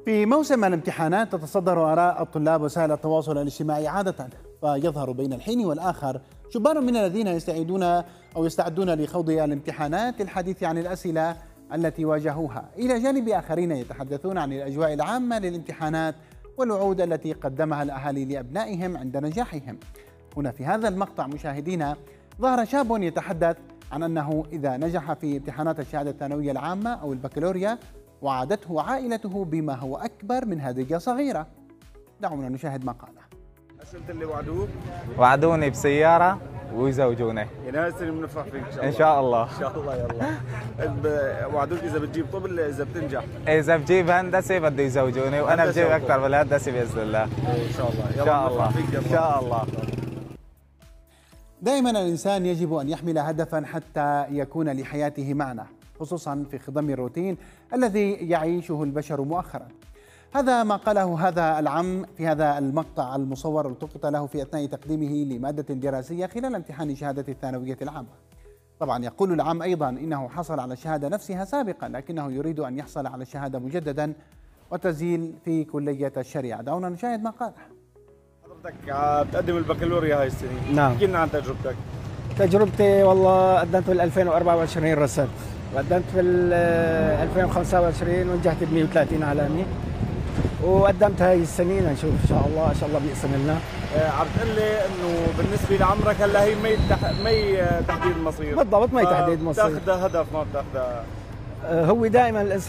في موسم الامتحانات تتصدر آراء الطلاب وسائل التواصل الاجتماعي عادة، فيظهر بين الحين والآخر شبان من الذين يستعدون لخوض الامتحانات للحديث عن الأسئلة التي واجهوها، إلى جانب آخرين يتحدثون عن الأجواء العامة للامتحانات والوعود التي قدمها الأهالي لأبنائهم عند نجاحهم. هنا في هذا المقطع مشاهدينا ظهر شاب يتحدث عن أنه إذا نجح في امتحانات الشهادة الثانوية العامة أو البكالوريا وعادته عائلته بما هو أكبر من هدية صغيرة. دعونا نشاهد ما قاله. أسئلة اللي وعدوك؟ وعدوني بسيارة ويزوجوني. يعني هاي السنة بنفرح فيك إن شاء الله. إن شاء الله. يلا. وعدوك إذا بتجيب طب إذا بتنجح؟ إذا بجيب هندسة بده يزوجوني وأنا بجيب أكثر بالهندسة بإذن الله. إن شاء الله. إن شاء الله. إن شاء الله. دائما الإنسان يجب أن يحمل هدفا حتى يكون لحياته معنى، خصوصا في خضم الروتين الذي يعيشه البشر مؤخرا. هذا ما قاله هذا العم في هذا المقطع المصور التقط له في أثناء تقديمه لمادة دراسية خلال امتحان شهادة الثانوية العامة. طبعا يقول العم أيضا إنه حصل على الشهادة نفسها سابقا، لكنه يريد أن يحصل على الشهادة مجددا وتسجيل في كلية الشريعة. دعونا نشاهد ما قاله. حضرتك بتقدم البكالوريا هاي السنة. نعم. احكي لنا عن تجربتك. تجربتي والله قدمت في 2024 رسبت، وقدمت في 2025 ونجحت ب 130 علامة، وقدمت هاي السنين نشوف ان شاء الله بإذن الله. عم تقول لي انه بالنسبة لعمرك هلا هي مي تحديد مصير. بالضبط، مي تحديد مصير. بتاخذها هدف ما بتاخذها. هو دائما الانسان